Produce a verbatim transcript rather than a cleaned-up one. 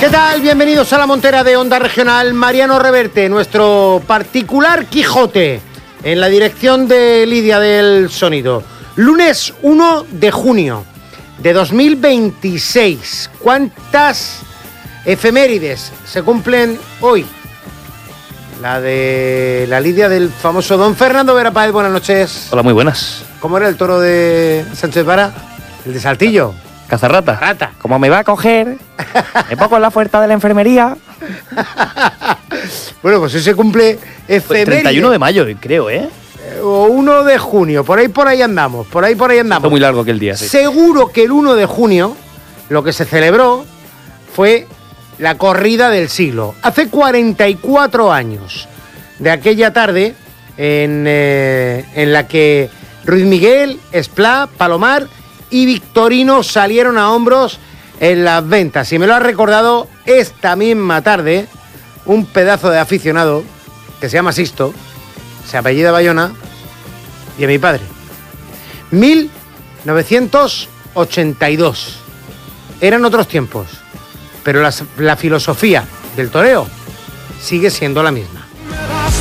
¿Qué tal? Bienvenidos a la Montera de Onda Regional. Mariano Reverte, nuestro particular Quijote, en la dirección de Lidia del Sonido. Lunes uno de junio de dos mil veintiséis. ¿Cuántas efemérides se cumplen hoy? La de la Lidia del famoso don Fernando Vera Páez. Buenas noches. Hola, muy buenas. ¿Cómo era el toro de Sánchez Vara? El de Saltillo. Cazarrata. Rata. Como me va a coger, me pongo en la puerta de la enfermería. Bueno, pues ese cumple efeméride. treinta y uno de mayo, creo, ¿eh? O uno de junio, por ahí por ahí andamos, por ahí por ahí andamos. Está muy largo aquel día, sí. Seguro que el uno de junio lo que se celebró fue la corrida del siglo. Hace cuarenta y cuatro años de aquella tarde en, eh, en la que Ruiz Miguel, Esplá, Palomar y Victorino salieron a hombros en las ventas. Y me lo ha recordado esta misma tarde un pedazo de aficionado que se llama Sisto, se apellida Bayona, y a mi padre. mil novecientos ochenta y dos. Eran otros tiempos, pero la, la filosofía del toreo sigue siendo la misma.